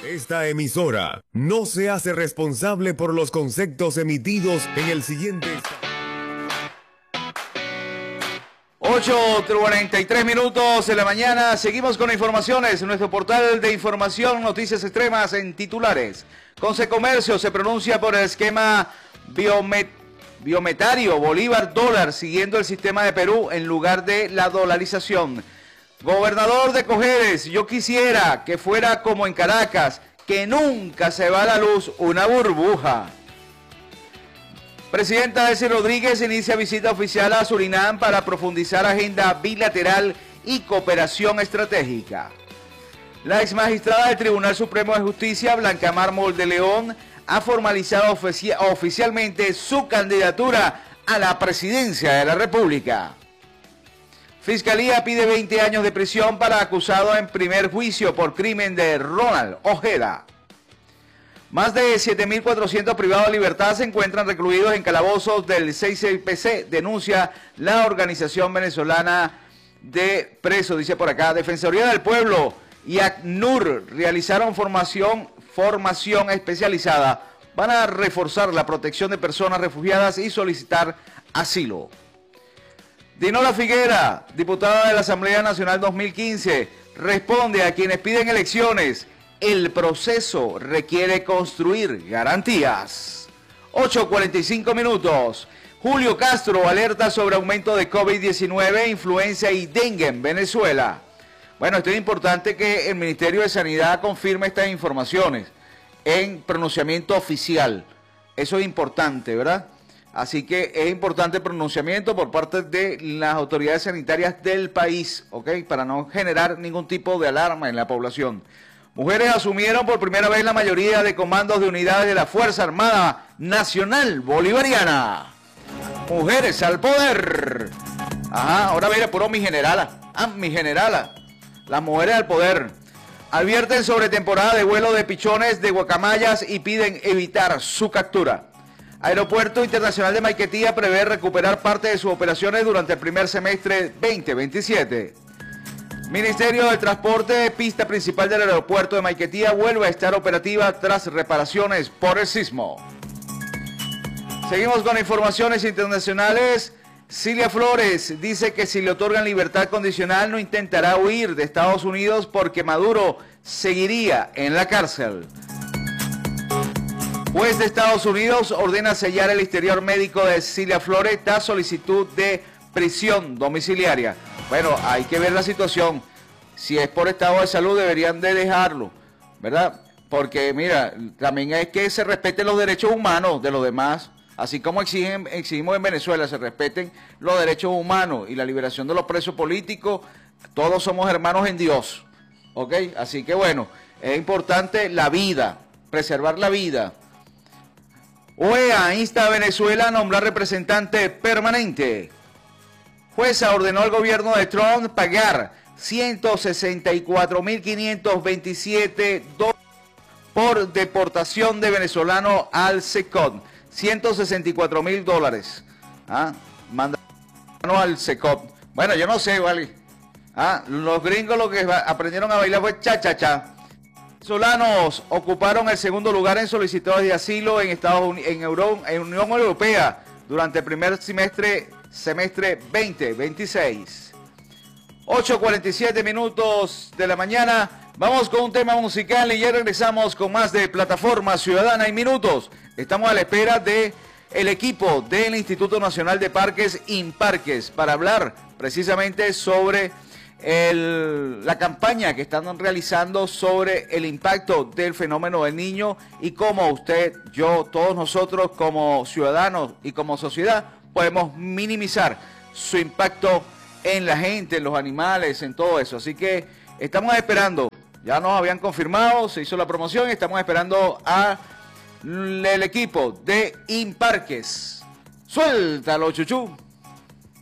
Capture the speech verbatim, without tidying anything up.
Esta emisora no se hace responsable por los conceptos emitidos en el siguiente... ocho cuarenta y tres minutos de la mañana. Seguimos con informaciones en nuestro portal de información, noticias extremas en titulares. Consecomercio se pronuncia por el esquema biomet biometario Bolívar-dólar, siguiendo el sistema de Perú en lugar de la dolarización. Gobernador de Cojedes, yo quisiera que fuera como en Caracas, que nunca se va la luz, una burbuja. Presidenta Delcy Rodríguez inicia visita oficial a Surinam para profundizar agenda bilateral y cooperación estratégica. La ex magistrada del Tribunal Supremo de Justicia, Blanca Mármol de León, ha formalizado ofici oficialmente su candidatura a la presidencia de la República. Fiscalía pide veinte años de prisión para acusado en primer juicio por crimen de Ronald Ojeda. Más de siete mil cuatrocientos privados de libertad se encuentran recluidos en calabozos del seis I P C, denuncia la Organización Venezolana de Presos, dice por acá. Defensoría del Pueblo y ACNUR realizaron formación, formación especializada para reforzar la protección de personas refugiadas y solicitar asilo. Dinola Figuera, diputada de la Asamblea Nacional dos mil quince, responde a quienes piden elecciones. El proceso requiere construir garantías. ocho cuarenta y cinco minutos. Julio Castro alerta sobre aumento de COVID diecinueve, influenza y dengue en Venezuela. Bueno, esto es importante que el Ministerio de Sanidad confirme estas informaciones en pronunciamiento oficial. Eso es importante, ¿verdad? Así que es importante el pronunciamiento por parte de las autoridades sanitarias del país, ¿ok? Para no generar ningún tipo de alarma en la población. Mujeres asumieron por primera vez la mayoría de comandos de unidades de la Fuerza Armada Nacional Bolivariana. Mujeres al poder. Ajá, ahora viene puro mi generala. Ah, mi generala. Las mujeres al poder. Advierten sobre temporada de vuelo de pichones de guacamayas y piden evitar su captura. Aeropuerto Internacional de Maiquetía prevé recuperar parte de sus operaciones durante el primer semestre veinte veintisiete. Ministerio de Transporte, pista principal del aeropuerto de Maiquetía vuelve a estar operativa tras reparaciones por el sismo. Seguimos con informaciones internacionales. Cilia Flores dice que si le otorgan libertad condicional no intentará huir de Estados Unidos porque Maduro seguiría en la cárcel. Juez de Estados Unidos ordena sellar el exterior médico de Cilia Flores tras solicitud de prisión domiciliaria. Bueno, hay que ver la situación. Si es por estado de salud, deberían de dejarlo, ¿verdad? Porque, mira, también es que se respeten los derechos humanos de los demás. Así como exigen, exigimos en Venezuela, se respeten los derechos humanos y la liberación de los presos políticos. Todos somos hermanos en Dios, ¿ok? Así que, bueno, es importante la vida, preservar la vida. O E A insta a Venezuela a nombrar representante permanente. Jueza ordenó al gobierno de Trump pagar ciento sesenta y cuatro mil quinientos veintisiete dólares por deportación de venezolano al SECOT. ciento sesenta y cuatro mil dólares. ¿Ah? Mandaron al SECOT. Bueno, yo no sé, ¿vale? ¿Ah? Los gringos lo que aprendieron a bailar fue cha-cha-cha. Venezolanos ocuparon el segundo lugar en solicitudes de asilo en Estados Unidos, en, Euro, en Unión Europea durante el primer semestre semestre veinte veintiséis. ocho cuarenta y siete minutos de la mañana. Vamos con un tema musical y ya regresamos con más de Plataforma Ciudadana en minutos. Estamos a la espera de el equipo del Instituto Nacional de Parques, INParques, para hablar precisamente sobre el, la campaña que están realizando sobre el impacto del fenómeno del niño y cómo usted, yo, todos nosotros como ciudadanos y como sociedad podemos minimizar su impacto en la gente, en los animales, en todo eso. Así que estamos esperando, ya nos habían confirmado, se hizo la promoción, estamos esperando al equipo de INParques. Suéltalo, chuchú.